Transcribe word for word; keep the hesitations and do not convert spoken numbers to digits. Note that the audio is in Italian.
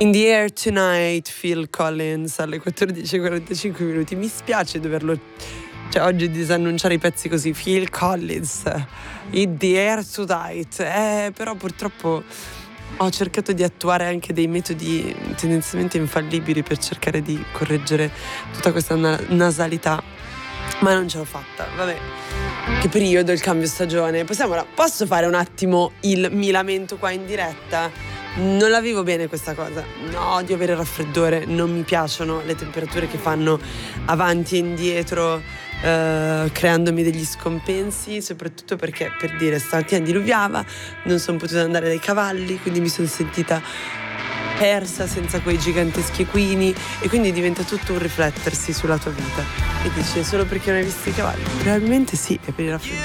In the Air Tonight, Phil Collins alle quattordici e quarantacinque minuti. Mi spiace doverlo, cioè oggi disannunciare i pezzi così. Phil Collins, In the Air Tonight, eh, però purtroppo ho cercato di attuare anche dei metodi tendenzialmente infallibili per cercare di correggere tutta questa na- nasalità, ma non ce l'ho fatta. Vabbè, che periodo, il cambio stagione. Possiamo, posso fare un attimo il mi lamento qua in diretta? Non la vivo bene questa cosa, no, odio avere raffreddore, non mi piacciono le temperature che fanno avanti e indietro, eh, creandomi degli scompensi, soprattutto perché, per dire, stamattina diluviava, non sono potuta andare dai cavalli, quindi mi sono sentita persa senza quei giganteschi equini, e quindi diventa tutto un riflettersi sulla tua vita e dici: è solo perché non hai visto i cavalli? Probabilmente sì, è per il raffreddore.